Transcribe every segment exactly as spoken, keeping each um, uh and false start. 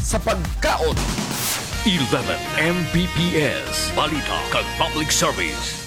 sa pagkaon. eleven M B P S Balita kag Public Service.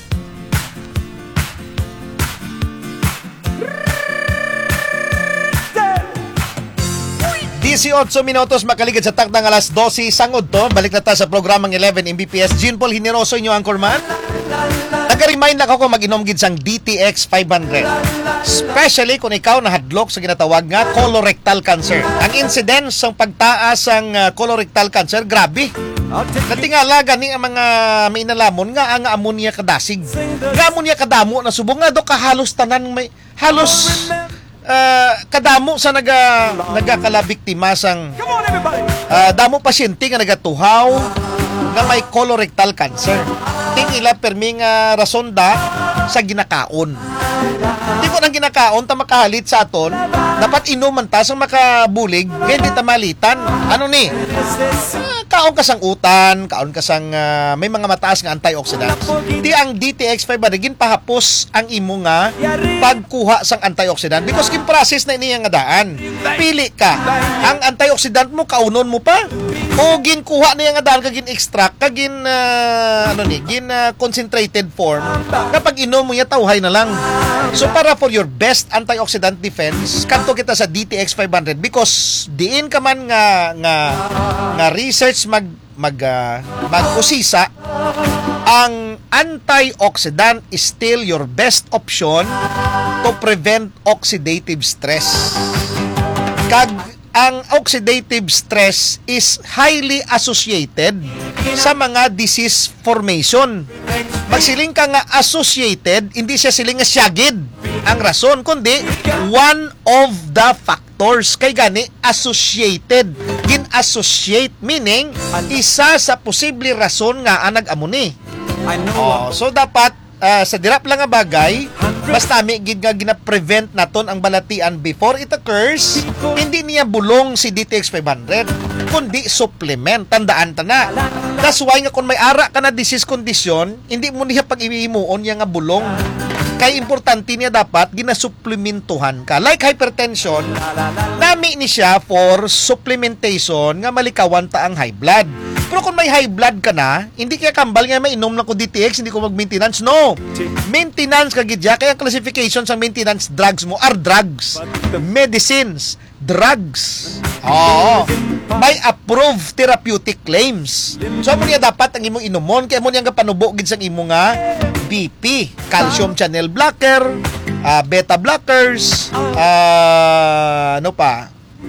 eighteen minutos makaligid sa takdang alas dose sangod to. Balik na ta sa programang eleven M B P S. Jean Paul Hineroso inyo anchorman. Nag-remind lang ako mag-inom gid sang D T X five hundred. Especially kung ikaw nahadlok sa ginatawag nga colorectal cancer. Ang incidence ng pagtaas ng uh, colorectal cancer grabe. Natingala gani ang mga may inalamon nga ang ammonia kadasig. Nga ammonia kadamo na subong nga do ka halos tanan may halos uh, kadamo sa naga nagakalabiktima sang uh, damo pasyente nga nagatuhaw nga may colorectal cancer. Ting ila perming uh, rason da sa ginakaon. Hindi ko nang ginakaon ta makahalit sa aton, dapat inuman ta sang makabulig, hindi ta malitan. Ano ni? Uh, kaon ka sang utan, kaon ka sang uh, may mga mataas nga antioxidants. Di ang D T X five hundred ginpahapos ang imo nga pagkuha sang antioxidant because kin process na ini nga daan. Pili ka. Ang antioxidant mo kaunon mo pa o ginkuha niya nga daan kagin extract kagin uh, ano ni gin uh, concentrated form kapag inom mo ya tawhay na lang. So para for your best antioxidant defense kanto kita sa D T X five hundred because diin ka man nga nga nga research mag mag uh, mag-usisa ang antioxidant is still your best option to prevent oxidative stress. Kag ang oxidative stress is highly associated sa mga disease formation. Magsiling ka nga associated, hindi siya siling nga syagid ang rason, kundi one of the factors. Kay gani, associated. Gin-associate, meaning, isa sa posible rason nga ang nag-amuni. Oh, so dapat, uh, sa dirap lang nga bagay, basta mi gid nga gina-prevent naton ang balatian before it occurs, hindi niya bulong si D T X five hundred, kundi supplement. Tandaan ta na. That's why nga kung may ara ka na disease condition, hindi mo niya pag-iimuon niya nga bulong. Kaya importante niya dapat ginasupplementuhan ka. Like hypertension, nami ni siya for supplementation nga malikawan ta ang high blood. Pero kung may high blood ka na, hindi kaya kambal nga mainom na ko D T X, hindi ko mag-maintenance. No! Maintenance ka gidya. Kaya classification sa maintenance drugs mo are drugs. Medicines. Drugs. Oo. May approved therapeutic claims. So, mo niya dapat ang imong inumon. Kaya mo niya nga panubo gid sang imo nga B P. Calcium channel blocker, uh, beta blockers, uh, ano pa?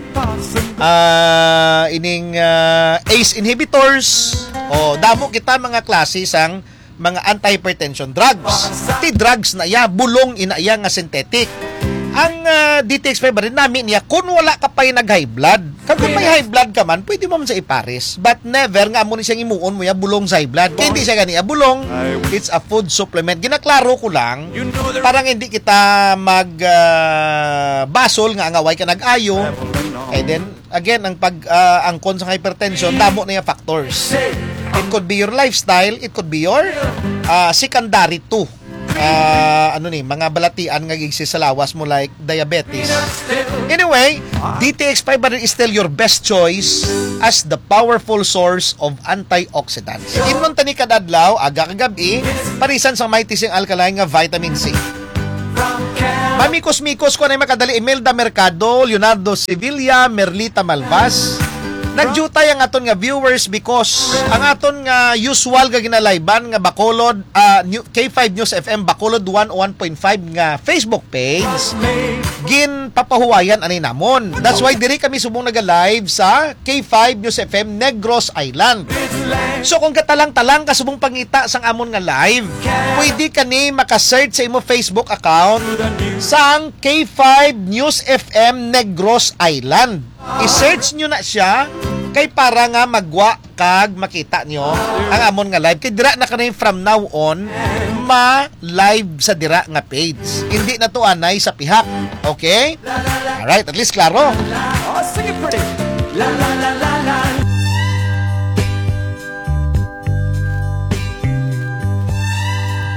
Uh, ining uh, A C E inhibitors o damo kita mga klase sang mga anti-hypertension drugs. Ti drugs na iya bulong ina iya nga synthetic. Ang uh, D T X five rin namin niya kung wala ka pa yung nag-high blood. Kung may high blood ka man, pwede mo man sa ipares. But never nga mo ni siyang imuon mo ya bulong sa high blood. Kaya hindi siya gani bulong. It's a food supplement. Ginaklaro ko lang parang hindi kita mag uh, basol nga ang away ka nag-ayo. And then again ang pag uh, angkon sa hypertension, damo na yung factors. It could be your lifestyle, it could be your uh, secondary too. Uh, ano ni, mga balatian nga gigsi sa lawas mo like diabetes. Anyway, D T X five hundred is still your best choice as the powerful source of antioxidants. Inon tani kadadlaw, aga kagabi, parisan sa may tising alkaline nga vitamin C. Mamikos-mikos ko na makadali Imelda Mercado, Leonardo Sevilla, Merlita Malvas. Nagjutay ang aton nga viewers because ang aton nga usual nga ginalayban nga Bacolod uh, K five News F M Bacolod one oh one point five nga Facebook page gin papahuwayan ani namon. That's why diri kami subong naga-live sa K five News F M Negros Island. So kung katalang-talang ka subong pangita sang amon nga live, pwede kani maka-search sa imo Facebook account sang K five News F M Negros Island. I-search nyo na siya kay para nga magwa kag makita nyo ang amon nga live. Kay dira na kanay from now on ma-live sa dira nga page. Hindi na to anay sa pihak. Okay? Alright, at least klaro. Oh, sing it pretty. La la la la la.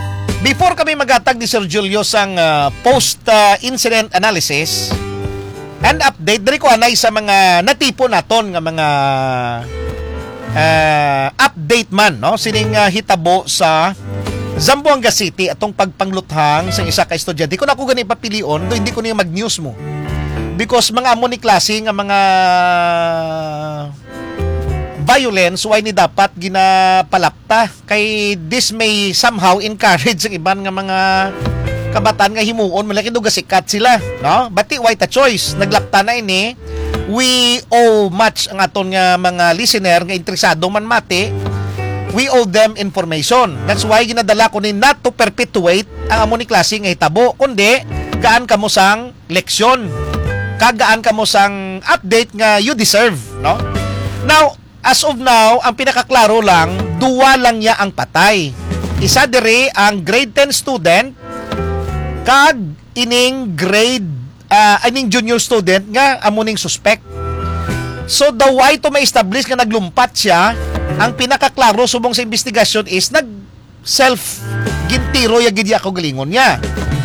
Before kami magatag ni Sir Julio sang uh, post-incident uh, analysis, And update diri ko anay sa mga natipo naton nga mga uh, update man no sining uh, hitabo sa Zamboanga City atong pagpangluthang sa isa ka estudyante. Kung ako gani papilion, do hindi ko niya mag-news mo. Because mga amo ni klase nga mga violence why ni dapat ginapalapta kay this may somehow encourage ang iban nga mga kabataan nga himuon malaki do gasikat sila no bati why ta choice naglapta na ini we owe much ang aton nga mga listener nga interesado man mati we owe them information. That's why ginadala ko ni not to perpetuate ang amo ni klase nga hitabo kundi gaan kamo sang leksyon kagaan kamo sang update nga you deserve no. Now as of now, ang pinakaklaro lang, duwa lang niya ang patay. Isa diri ang grade ten student kag ining grade uh, ining junior student nga amuning suspect. So the way to ma-establish nga naglumpat siya, ang pinakaklaro subong sa investigasyon is nag self gintiro ya gid ako galingon niya.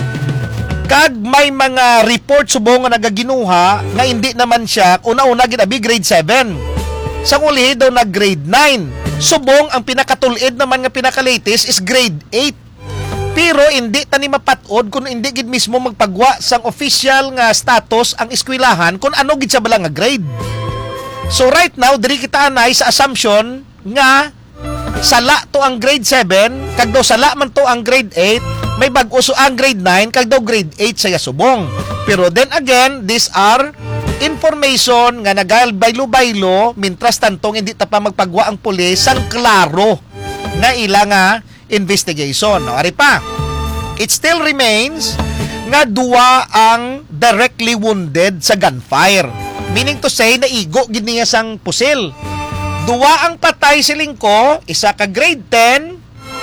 Kag may mga report subong nga nagaginuha nga hindi naman siya una-una gid abi grade seven. Sa uli daw na grade nine. Subong ang pinakatulid naman nga pinaka-latest is grade eight. Pero hindi tani mapatod kung hindi gid mismo magpagwa sang official nga status ang eskwelahan kung ano gid siya bala nga grade. So right now diri kita anay sa assumption nga sala to ang grade seven kag daw sala man to ang grade eight may bag-o so ang grade nine kag daw grade eight saya subong. Pero then again these are information nga nagalbaylo-baylo mintras tantong hindi ta pa magpagwa ang pulis sang klaro na ila nga investigation. No, ari pa. It still remains nga duwa ang directly wounded sa gunfire. Meaning to say na igo gid niya sang pusil. Duwa ang patay siling ko, isa ka grade ten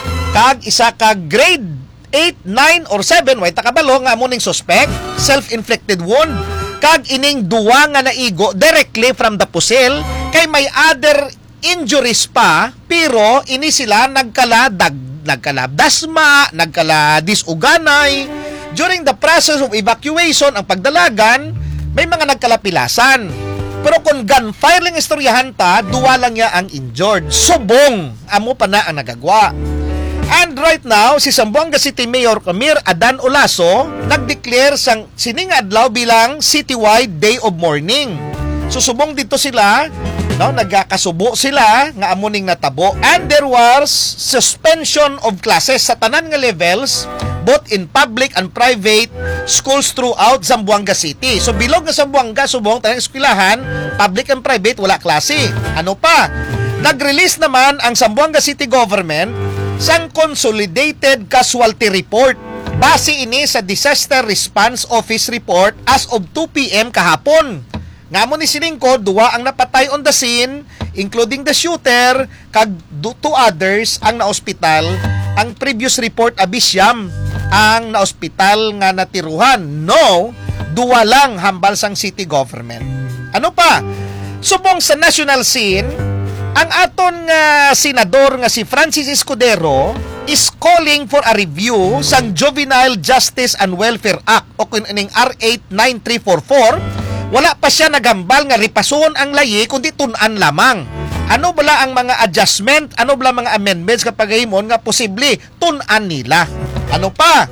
kag isa ka grade eight, nine or seven way ta kabalo nga amo ning suspect, self-inflicted wound. Kag ining duwa nga naigo directly from the pusil kay may other injuries pa pero ini sila nagkaladag nagkalabdasma nagkaladisuganay during the process of evacuation ang pagdalagan may mga nagkalapilasan pero kung gunfire lang istoryahan ta duwa lang niya ang injured subong amo pa na ang nagagwa. And right now, si Zamboanga City Mayor Camir Adan Olaso nag-declare sang sining adlaw bilang citywide day of mourning. Susubong dito sila, no, nagkakasubo sila nga amuning natabo and there was suspension of classes sa tanan nga levels both in public and private schools throughout Zamboanga City. So bilog nga Zamboanga subong tanang eskwelahan, public and private wala klase. Ano pa? Nag-release naman ang Zamboanga City Government sang Consolidated Casualty Report. Base ini sa Disaster Response Office Report as of two p.m. kahapon. Ngamo ni silingko, duwa ang napatay on the scene, including the shooter, kag two others ang naospital. Ang previous report abisyam ang naospital nga natiruhan. No, duwa lang hambal sang city government. Ano pa? Subong sa national scene, ang aton nga senador nga si Francis Escudero is calling for a review sang Juvenile Justice and Welfare Act o kuning R eight nine three four four. Wala pa siya nagambal nga ripason ang layi kundi tun-an lamang. Ano bala ang mga adjustment, ano bala mga amendments kapag himon nga posible tun-an nila. Ano pa?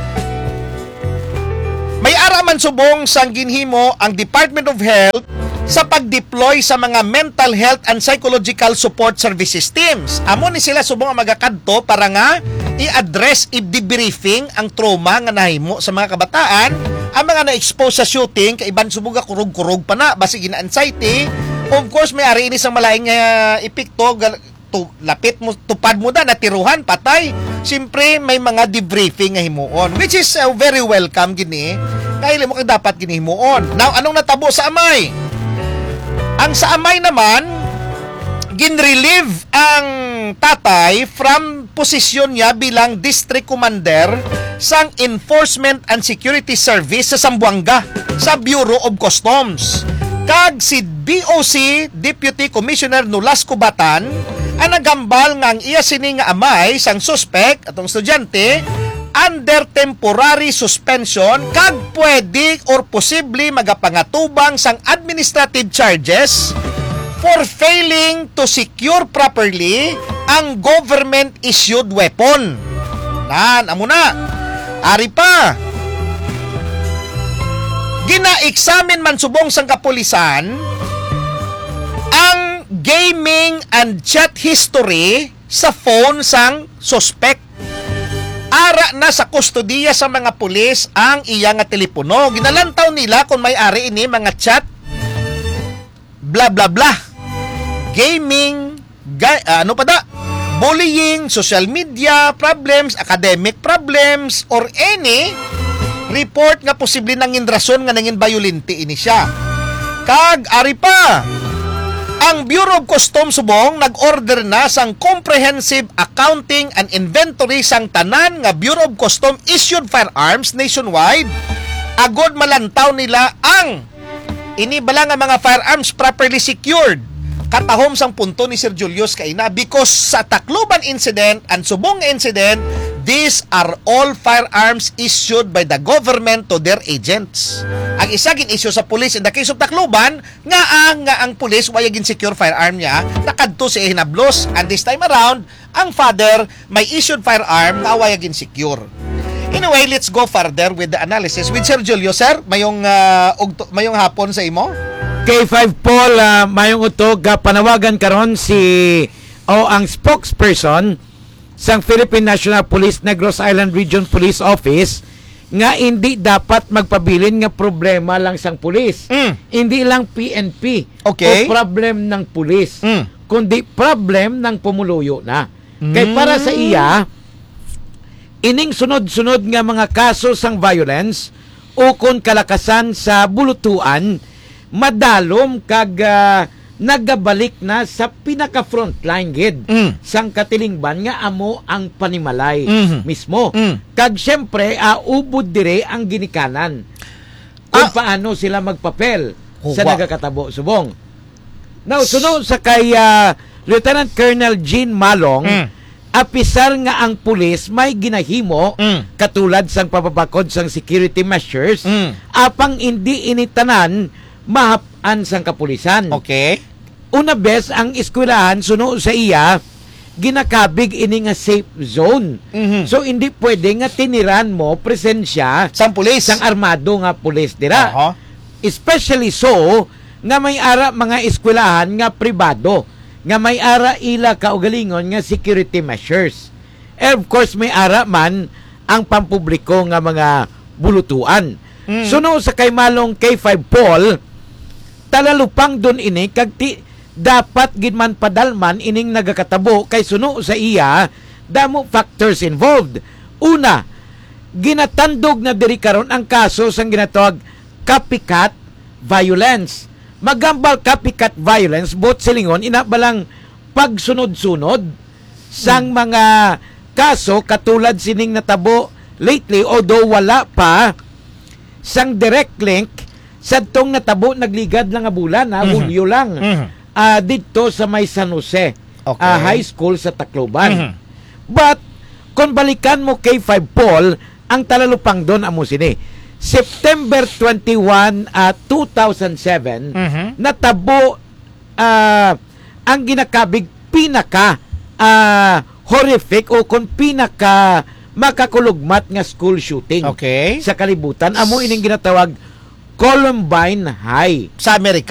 May araman subong sang ginhimo ang Department of Health sa pag-deploy sa mga mental health and psychological support services teams. Amo ni sila subong ang magakadto para nga i-address, i-debriefing ang trauma nga nahimo sa mga kabataan, ang mga na-expose sa shooting, kaiban subong ka kurog-kurog pa na, basig ina-anxiety. Of course, may ari ini sa malaing uh, epekto, tu, lapit mo, tupad mo da, natiruhan, patay. Siyempre, may mga debriefing nga himuon, which is uh, very welcome gini. Kaya mo ka dapat gini himuon. Now, anong natabo sa amay? Ang sa amay naman, ginrelieve ang tatay from posisyon niya bilang district commander sang Enforcement and Security Service sa Zamboanga sa Bureau of Customs. Kag si B O C Deputy Commissioner Nolasco Batan ang nagambal nga ang iya sini nga amay sang suspect atong estudyante under temporary suspension kag pwede or posible magapangatubang sang administrative charges for failing to secure properly ang government-issued weapon. Nan, amo na. Ari pa. Gina-examine man subong sang kapulisan ang gaming and chat history sa phone sang suspect. Ara na sa kustodiya sa mga pulis ang iya nga telepono. Ginalantaw nila kung may ari ini mga chat, bla bla bla, gaming, ga- ano pa da, bullying, social media problems, academic problems, or any report nga posible nangin rason nga nangin violente ini siya. Kag ari pa, ang Bureau of Customs subong nag-order na sang comprehensive accounting and inventory sang tanan nga Bureau of Customs issued firearms nationwide. Agod malantaw nila ang inibala nga mga firearms properly secured. Katahom sang punto ni Sir Julius kaina because sa Tacloban incident and subong incident, these are all firearms issued by the government to their agents. Ang isa gin issue sa police in the case of Tacloban nga ang nga ang police waya gin secure firearm niya nakadto sa hinablos, and this time around ang father may issued firearm nga waya gin secure. Anyway, let's go further with the analysis with Sir Julio. Sir, mayong uh, ugto, mayong hapon sa imo. K five Paul, uh, mayong utog uh, panawagan karon si o ang spokesperson sang Philippine National Police Negros Island Region Police Office nga hindi dapat magpabilin nga problema lang sang pulis. Mm. Hindi lang P N P Okay. o problem ng pulis, Mm. kundi problem ng pumuluyo na. Mm. Kay para sa iya, ining sunod-sunod nga mga kaso sang violence o kon kalakasan sa bulutuan, madalom kag uh, nagabalik na sa pinaka-frontline gid Mm. sang katilingban nga amo ang panimalay Mhm. mismo. Mm. Kag syempre, uh, ubod dire ang ginikanan kung Ah. paano sila magpapel Oh, sa wow. nagakatabo subong. Now, sunod sa kay uh, Lieutenant Colonel Jean Malong, Mm. apisar nga ang pulis may ginahimo Mm. katulad sang papabakod sang security measures Mm. apang hindi initanan mahapan sang kapulisan. Okay. Una bes ang eskwelahan suno sa iya ginakabig ini nga safe zone. Mhm. So hindi pwede nga tiniran mo presensya Sang pulis. sang armado nga pulis dira. Aha. Especially so nga may ara mga eskwelahan nga pribado nga may ara ila kaugalingon nga security measures. And of course may ara man ang pampubliko nga mga bulutuan. Mm. Suno sa kay Malong K five Paul, talalupang dun ini kag ti dapat gid man padalman ining nagakatabo kay suno sa iya damo factors involved. Una, ginatandog na diri karon ang kaso sang ginatawag copycat violence. Magambal copycat violence bot silingon ina balang pagsunod-sunod sang mga kaso katulad sining natabo lately, although wala pa sang direct link sa tong natabo nagligad lang nga bulan ha, Mhm. Hulyo lang. Mhm. Ah, dito sa may San Jose Okay. ah, High School sa Tacloban. Mhm. But kung balikan mo K five Paul, ang talalupang doon amo sini. September twenty-one, uh, two thousand seven, Mhm. natabo ah, ang ginakabig pinaka ah, horrific o kung pinaka makakulugmat nga school shooting Okay. sa kalibutan. Amo ining ginatawag Columbine High. Sa Amerika.